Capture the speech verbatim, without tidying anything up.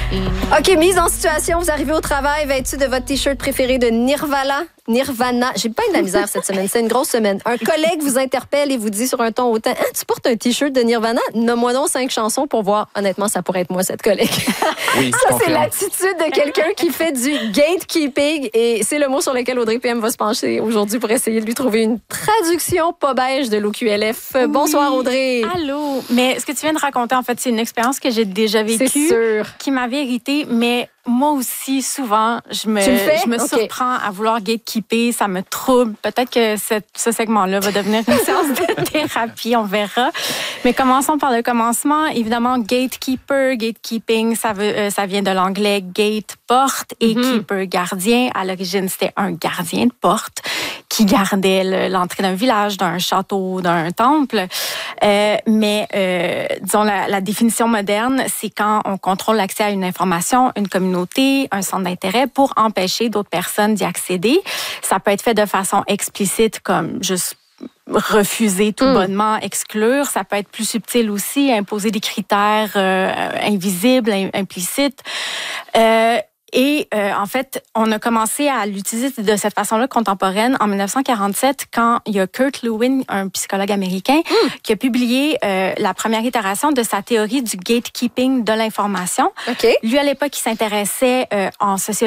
OK, mise en situation, vous arrivez au travail vêtu de votre T-shirt préféré de Nirvana. Nirvana. J'ai pas eu de la misère cette semaine. C'est une grosse semaine. Un collègue vous interpelle et vous dit sur un ton hautain, ah, tu portes un T-shirt de Nirvana? Nomme-moi donc cinq chansons pour voir. Honnêtement, ça pourrait être moi, cette collègue. Oui, ça, c'est l'attitude de quelqu'un qui fait du gatekeeping et c'est le mot sur lequel Audrey P M va se pencher aujourd'hui pour essayer de lui trouver une traduction pas beige de l'O Q L F. Oui. Bonsoir, Audrey. Allô. Mais ce que tu viens de raconter, en fait, c'est une expérience que j'ai déjà vécue. C'est sûr. Qui m'avait irritée, mais moi aussi, souvent, je me, tu le fais? je me okay. surprends à vouloir gatekeeper. Ça me trouble. Peut-être que cette, ce segment-là va devenir une séance de thérapie, on verra. Mais commençons par le commencement. Évidemment, gatekeeper, gatekeeping, ça, veut, euh, ça vient de l'anglais gate, porte, et mm-hmm. keeper, gardien. À l'origine, c'était un gardien de porte qui gardait le, l'entrée d'un village, d'un château, d'un temple. Euh, mais, euh, disons, la, la définition moderne, c'est quand on contrôle l'accès à une information, une communauté, un centre d'intérêt pour empêcher d'autres personnes d'y accéder. Ça peut être fait de façon explicite, comme juste refuser tout mmh. bonnement, exclure. Ça peut être plus subtil aussi, imposer des critères euh, invisibles, implicites. Euh, Et euh, en fait, on a commencé à l'utiliser de cette façon-là contemporaine en dix-neuf cent quarante-sept quand il y a Kurt Lewin, un psychologue américain, mm. qui a publié euh, la première itération de sa théorie du gatekeeping de l'information. Okay. Lui, à l'époque, il s'intéressait euh, en sociologie